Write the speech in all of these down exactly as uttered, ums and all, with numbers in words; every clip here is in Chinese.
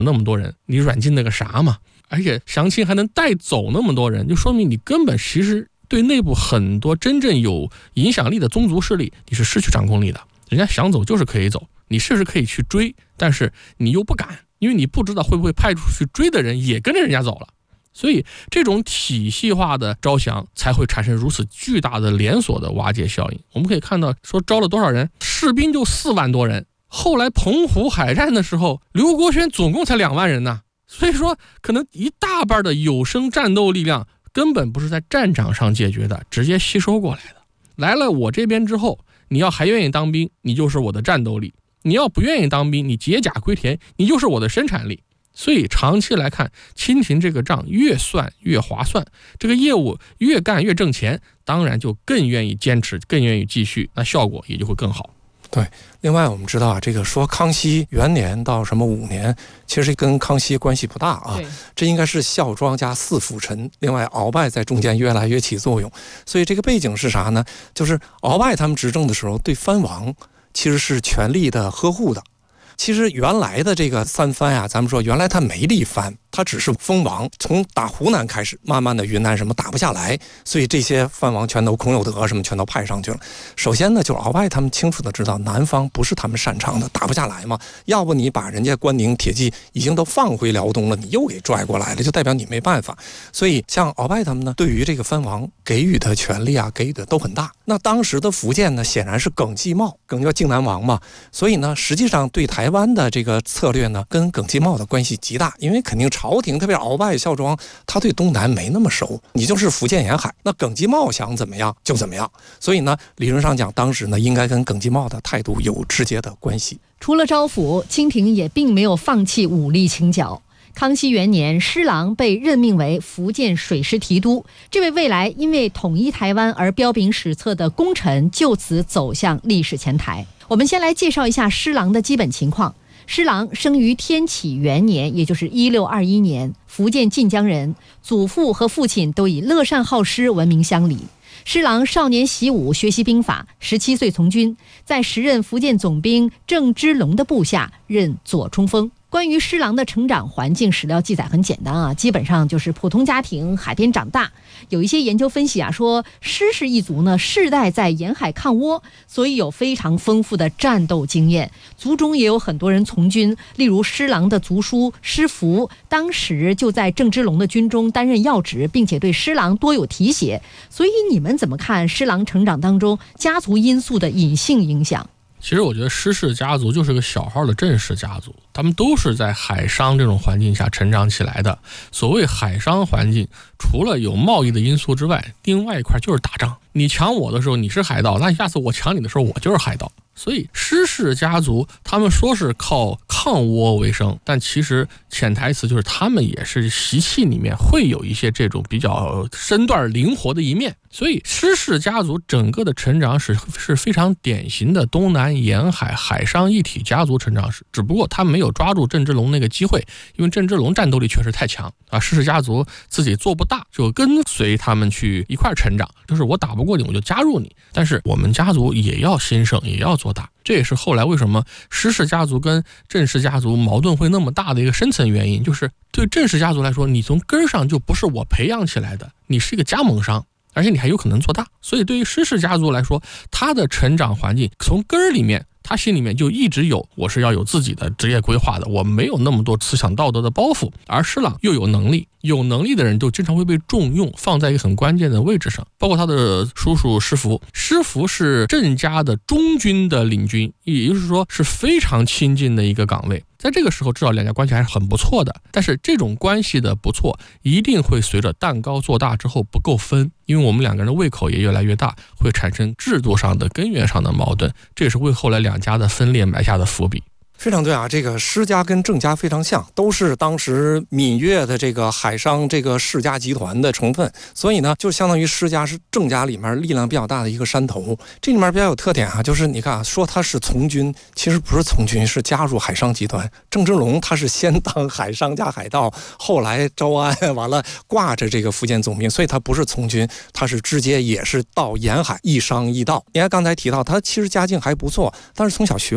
那么多人，你软禁那个啥嘛？而且降清还能带走那么多人，就说明你根本其实对内部很多真正有影响力的宗族势力你是失去掌控力的，人家想走就是可以走，你是不是可以去追，但是你又不敢，因为你不知道会不会派出去追的人也跟着人家走了。所以这种体系化的招降才会产生如此巨大的连锁的瓦解效应。我们可以看到说招了多少人，士兵就四万多人，后来澎湖海战的时候刘国轩总共才两万人呢。所以说可能一大半的有生战斗力量根本不是在战场上解决的，直接吸收过来的。来了我这边之后，你要还愿意当兵，你就是我的战斗力；你要不愿意当兵，你解甲归田，你就是我的生产力。所以长期来看，清廷这个账越算越划算，这个业务越干越挣钱，当然就更愿意坚持，更愿意继续，那效果也就会更好。 对，另外我们知道啊，这个说康熙元年到什么五年，其实跟康熙关系不大啊，这应该是孝庄加四辅臣，另外鳌拜在中间越来越起作用。所以这个背景是啥呢？就是鳌拜他们执政的时候，对藩王其实是全力的呵护的。其实原来的这个三藩啊，咱们说原来他没立藩，他只是封王，从打湖南开始，慢慢的云南什么打不下来，所以这些藩王全都孔有德什么全都派上去了。首先呢，就是鳌拜他们清楚的知道南方不是他们擅长的，打不下来嘛，要不你把人家关宁铁骑已经都放回辽东了，你又给拽过来了，就代表你没办法。所以像鳌拜他们呢，对于这个藩王给予的权力啊，给予的都很大。那当时的福建呢，显然是耿继茂，耿叫靖南王嘛，所以呢，实际上对台湾的这个策略呢，跟耿继茂的关系极大，因为肯定朝廷特别是鳌拜、孝庄，他对东南没那么熟，你就是福建沿海，那耿继茂想怎么样就怎么样，所以呢，理论上讲，当时呢，应该跟耿继茂的态度有直接的关系。 除了招抚，清廷也并没有放弃武力清剿。康熙元年，施琅被任命为福建水师提督，这位未来因为统一台湾而彪炳史册的功臣，就此走向历史前台。我们先来介绍一下施琅的基本情况。施琅生于天启元年，也就是一六二一年，福建晋江人，祖父和父亲都以乐善好施闻名乡里。施琅少年习武，学习兵法，十七岁从军，在时任福建总兵郑芝龙的部下任左冲锋。关于施琅的成长环境，史料记载很简单啊，基本上就是普通家庭，海边长大。有一些研究分析啊，说施氏一族呢，世代在沿海抗倭，所以有非常丰富的战斗经验。族中也有很多人从军，例如施琅的族叔施福，当时就在郑芝龙的军中担任要职，并且对施琅多有提携。所以你们怎么看施琅成长当中家族因素的隐性影响？ 其实我觉得施氏家族就是个小号的郑氏家族，他们都是在海商这种环境下成长起来的。所谓海商环境，除了有贸易的因素之外，另外一块就是打仗。你抢我的时候你是海盗，那下次我抢你的时候我就是海盗。所以施氏家族他们说是靠抗倭为生，但其实潜台词就是他们也是习气里面会有一些这种比较身段灵活的一面。所以施氏家族整个的成长史是非常典型的东南沿海海商一体家族成长史，只不过他没有抓住郑芝龙那个机会，因为郑芝龙战斗力确实太强啊，施氏家族自己做不大，就跟随他们去一块成长，就是我打不过你我就加入你，但是我们家族也要兴盛，也要做大。这也是后来为什么施氏家族跟郑氏家族矛盾会那么大的一个深层原因，就是对郑氏家族来说，你从根上就不是我培养起来的，你是一个加盟商，而且你还有可能做大。所以对于施氏家族来说，他的成长环境从根儿里面，他心里面就一直有我是要有自己的职业规划的，我没有那么多思想道德的包袱。而施琅又有能力，有能力的人就经常会被重用，放在一个很关键的位置上。包括他的叔叔施福，施福是郑家的中军的领军，也就是说是非常亲近的一个岗位。在这个时候至少两家关系还是很不错的，但是这种关系的不错一定会随着蛋糕做大之后不够分，因为我们两个人的胃口也越来越大，会产生制度上的根源上的矛盾，这也是为后来两家的分裂埋下的伏笔。 非常对啊，这个施家跟郑家非常像，都是当时闽粤的这个海商这个世家集团的成分，所以呢，就相当于施家是郑家里面力量比较大的一个山头。这里面比较有特点啊，就是你看啊，说他是从军，其实不是从军，是加入海商集团。郑芝龙他是先当海商加海盗，后来招安完了挂着这个福建总兵，所以他不是从军，他是直接也是到沿海一商一盗。你看刚才提到他其实家境还不错，但是从小学武。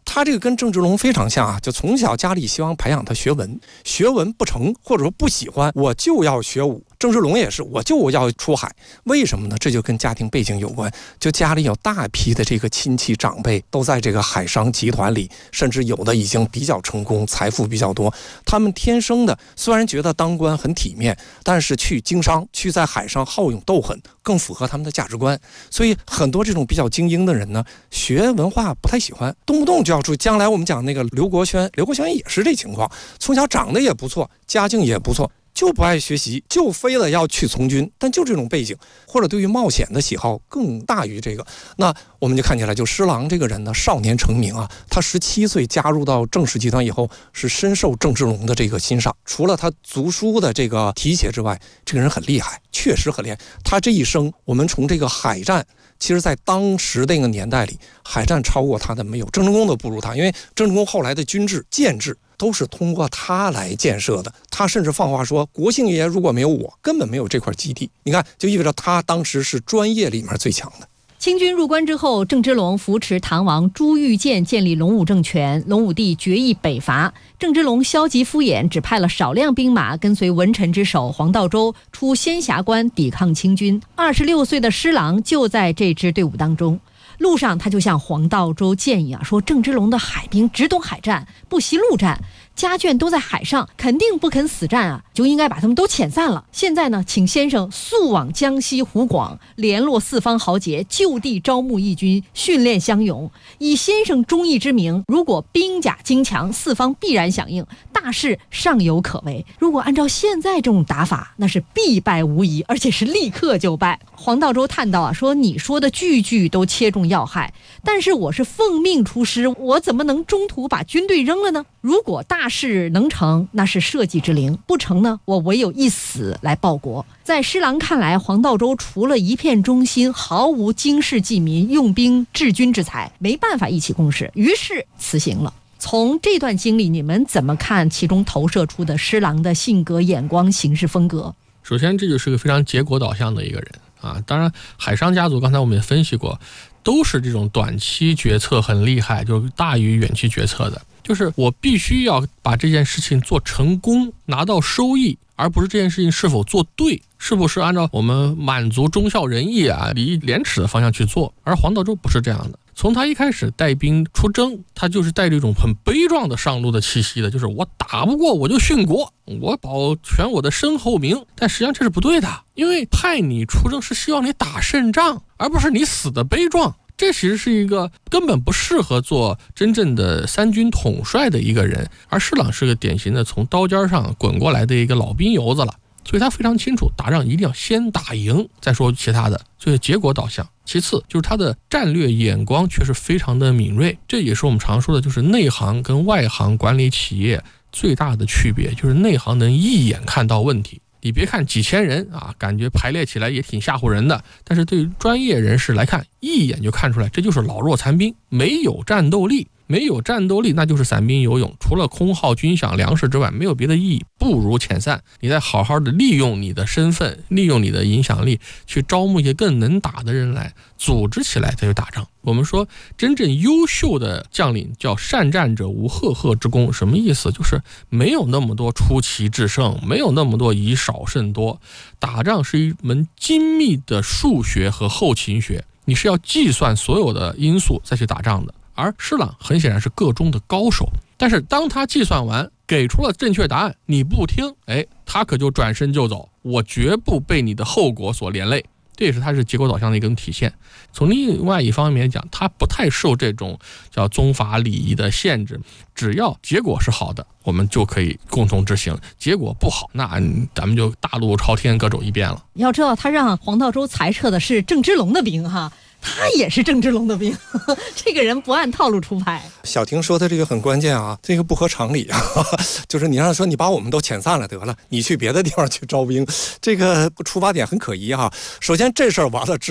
他这个跟郑芝龙非常像啊，就从小家里希望培养他学文，学文不成或者说不喜欢，我就要学武。郑芝龙也是，我就要出海，为什么呢？这就跟家庭背景有关，就家里有大批的这个亲戚长辈都在这个海商集团里，甚至有的已经比较成功，财富比较多，他们天生的虽然觉得当官很体面，但是去经商，去在海上好勇斗狠，更符合他们的价值观。所以很多这种比较精英的人呢，学文化不太喜欢，动不动就要出。将来我们讲那个刘国轩，刘国轩也是这情况，从小长得也不错，家境也不错，就不爱学习，就非得要去从军，但就这种背景，或者对于冒险的喜好更大于这个。那我们就看起来，就施琅这个人呢，少年成名啊，他十七岁加入到郑氏集团以后，是深受郑芝龙的这个欣赏。除了他读书的这个提携之外，这个人很厉害，确实很厉害。他这一生，我们从这个海战，其实在当时那个年代里，海战超过他的没有，郑成功都不如他，因为郑成功后来的军制、建制都是通过他来建设的。他甚至放话说，国姓爷如果没有我，根本没有这块基地。你看，就意味着他当时是专业里面最强的。 清军入关之后，郑芝龙扶持唐王朱玉建建立隆武政权，隆武帝决意北伐。郑芝龙消极敷衍，只派了少量兵马跟随文臣之首黄道周出仙霞关抵抗清军。二十六岁的施琅就在这支队伍当中。路上他就向黄道周建议啊，说郑芝龙的海兵只懂海战，不习陆战，家眷都在海上，肯定不肯死战啊，就应该把他们都遣散了。现在呢，请先生速往江西湖广，联络四方豪杰，就地招募义军，训练乡勇。以先生忠义之名，如果兵甲精强，四方必然响应，大事尚有可为。如果按照现在这种打法，那是必败无疑，而且是立刻就败。黄道周叹道啊，说你说的句句都切中要害，但是我是奉命出师，我怎么能中途把军队扔了呢？如果大事能成，那是社稷之灵；不成呢，我唯有一死来报国。在施琅看来，黄道周除了一片忠心，毫无经世济民、用兵治军之才，没办法一起共事，于是辞行了。从这段经历，你们怎么看其中投射出的施琅的性格、眼光、行事风格？ 首先，这就是个非常结果导向的一个人啊。当然，海商家族刚才我们也分析过，都是这种短期决策很厉害，就是大于远期决策的。就是我必须要把这件事情做成功，拿到收益，而不是这件事情是否做对，是不是按照我们满足忠孝仁义啊、礼义廉耻的方向去做。而黄道周不是这样的，从他一开始带兵出征，他就是带着一种很悲壮的上路的气息的，就是我打不过我就殉国，我保全我的身后名。但实际上这是不对的，因为派你出征是希望你打胜仗，而不是你死的悲壮。这其实是一个根本不适合做真正的三军统帅的一个人，而施琅是个典型的从刀尖上滚过来的一个老兵油子了，所以他非常清楚打仗一定要先打赢再说其他的，所以结果导向。其次就是他的战略眼光却是非常的敏锐，这也是我们常说的就是内行跟外行管理企业最大的区别，就是内行能一眼看到问题。你别看几千人啊，感觉排列起来也挺吓唬人的，但是对于专业人士来看，一眼就看出来这就是老弱残兵，没有战斗力。没有战斗力，那就是散兵游勇，除了空耗军饷粮食之外没有别的意义，不如遣散。你再好好的利用你的身份，利用你的影响力，去招募一些更能打的人来，组织起来再去打仗。我们说真正优秀的将领叫善战者无赫赫之功，什么意思？就是没有那么多出奇制胜，没有那么多以少胜多。打仗是一门精密的数学和后勤学，你是要计算所有的因素再去打仗的。而施琅很显然是个中的高手，但是当他计算完给出了正确答案，你不听，哎，他可就转身就走，我绝不被你的后果所连累。这也是他是结果导向的一种体现。从另外一方面讲，他不太受这种叫宗法礼仪的限制，只要结果是好的，我们就可以共同执行；结果不好，那咱们就大路朝天，各走一边了。 要知道，他让黄道周裁撤的是郑芝龙的兵哈。他也是郑芝龙的兵，呵呵，这个人不按套路出牌。 小婷说的这个很关键啊，这个不合常理啊，就是你让他说你把我们都遣散了得了，你去别的地方去招兵，这个出发点很可疑哈。首先这事儿完了之后，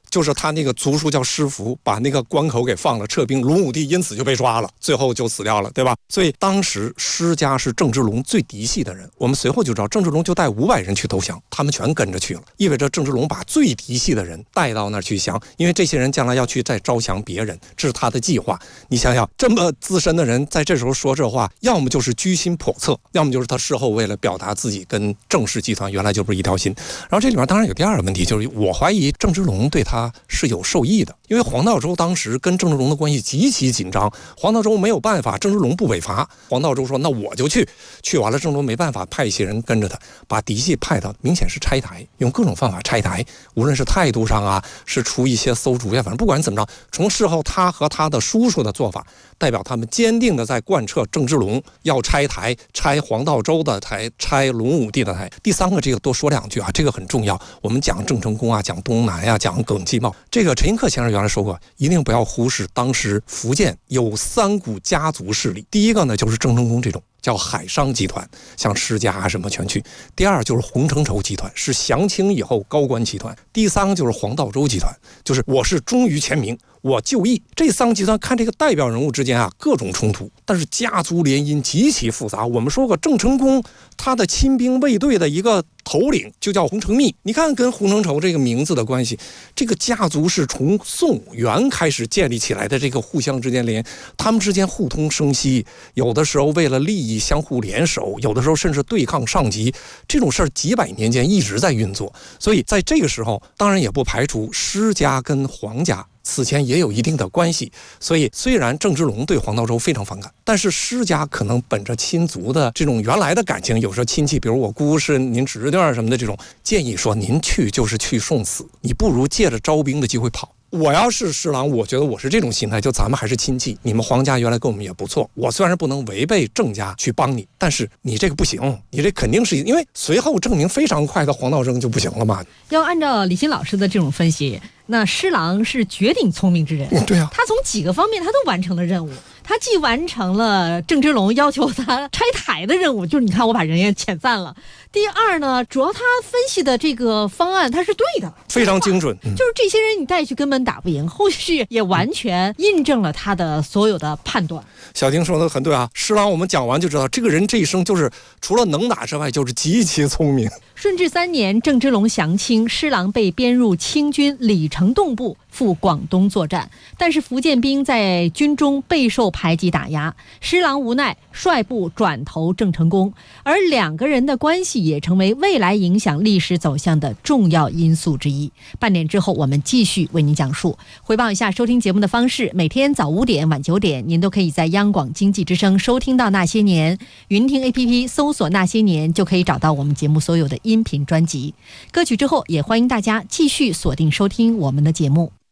就是他那个族叔叫施福，把那个关口给放了，撤兵，隆武帝因此就被抓了，最后就死掉了，对吧？所以当时施家是郑芝龙最嫡系的人。我们随后就知道，郑芝龙就带五百人去投降，他们全跟着去了，意味着郑芝龙把最嫡系的人带到那儿去降，因为这些人将来要去再招降别人，这是他的计划。你想想，这么资深的人在这时候说这话，要么就是居心叵测，要么就是他事后为了表达自己跟郑氏集团原来就不是一条心。然后这里面当然有第二个问题，就是我怀疑郑芝龙对他是有受益的，因为黄道周当时跟郑芝龙的关系极其紧张，黄道周没有办法，郑芝龙不北伐，黄道周说那我就去，去完了郑芝龙没办法，派一些人跟着他，把嫡系派到，明显是拆台，用各种方法拆台，无论是态度上啊，是出一些馊主意，反正不管怎么着，从事后他和他的叔叔的做法，代表他们坚定的在贯彻郑芝龙要拆台，拆黄道周的台，拆隆武帝的台。第三个这个多说两句啊，这个很重要，我们讲郑成功啊，讲东南呀、啊，讲耿继茂，这个陈寅恪先生原来说过，一定不要忽视当时福建有三股家族势力，第一个呢就是郑成功这种叫海商集团，像施家啊什么全去。第二就是洪承畴集团，是降清以后高官集团。第三个就是黄道周集团，就是我是忠于前明，我就义。这三个集团看这个代表人物之间啊各种冲突，但是家族联姻极其复杂。我们说过郑成功他的亲兵卫队的一个头领就叫洪承密，你看跟洪承畴这个名字的关系，这个家族是从宋元开始建立起来的，这个互相之间联，他们之间互通生息，有的时候为了利益相互联手，有的时候甚至对抗上级，这种事儿几百年间一直在运作。所以在这个时候当然也不排除施家跟黄家此前也有一定的关系，所以虽然郑芝龙对黄道周非常反感，但是施家可能本着亲族的这种原来的感情，有时候亲戚，比如我姑是您侄女什么的，这种建议说您去就是去送死，你不如借着招兵的机会跑。我要是施琅，我觉得我是这种心态，就咱们还是亲戚，你们黄家原来跟我们也不错，我虽然不能违背郑家去帮你，但是你这个不行，你这肯定是因为随后证明非常快的黄道征就不行了嘛。 要按照李欣老师的这种分析，那施琅是绝顶聪明之人， 嗯、对啊， 他从几个方面他都完成了任务。他既完成了郑芝龙要求他拆台的任务，就是你看我把人也遣散了。第二呢，主要他分析的这个方案他是对的， 非常精准、 嗯、就是这些人你带去根本打不赢，后续也完全印证了他的所有的判断。 小丁说的很对啊，施琅我们讲完就知道，这个人这一生就是除了能打之外就是极其聪明。 顺治三年，郑芝龙降清，施琅被编入清军李成栋部，赴广东作战。但是福建兵在军中备受排挤打压，施琅无奈率部转投郑成功，而两个人的关系也成为未来影响历史走向的重要因素之一。半点之后，我们继续为您讲述。回报一下收听节目的方式：每天早五点、晚九点，您都可以在央广经济之声收听到《那些年》，云听 A P P 搜索《那些年》就可以找到我们节目所有的音频专辑。歌曲之后，也欢迎大家继续锁定收听我们的节目。